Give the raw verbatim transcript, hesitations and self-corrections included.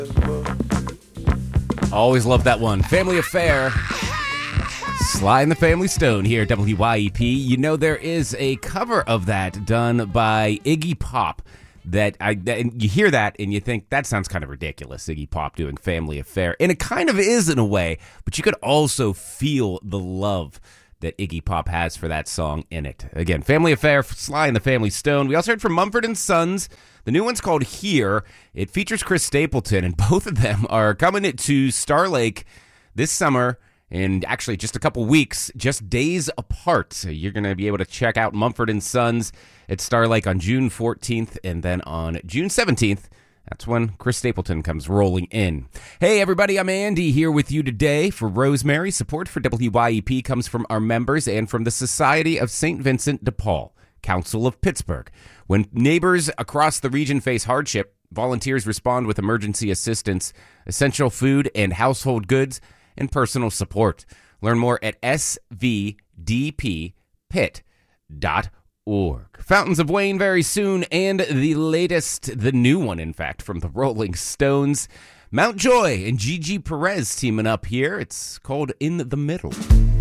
Always love that one. Family Affair. Sly and the Family Stone here at W Y E P. You know, there is a cover of that done by Iggy Pop. That I and you hear that and you think that sounds kind of ridiculous, Iggy Pop doing Family Affair, and it kind of is in a way, but you could also feel the love that Iggy Pop has for that song in it. Again, Family Affair, Sly and the Family Stone. We also heard from Mumford and Sons. The new one's called Here. It features Chris Stapleton, and both of them are coming to Star Lake this summer. In actually just a couple weeks, just days apart. So you're going to be able to check out Mumford and Sons at Star Lake on June fourteenth, and then on June seventeenth, that's when Chris Stapleton comes rolling in. Hey everybody, I'm Andy here with you today for Rosemary. Support for W Y E P comes from our members and from the Society of Saint Vincent de Paul, Council of Pittsburgh. When neighbors across the region face hardship, volunteers respond with emergency assistance, essential food and household goods, and personal support. Learn more at s v d p pit dot org. Fountains of Wayne very soon, and the latest, the new one, in fact, from the Rolling Stones. Mount Joy and Gigi Perez teaming up here. It's called In the Middle.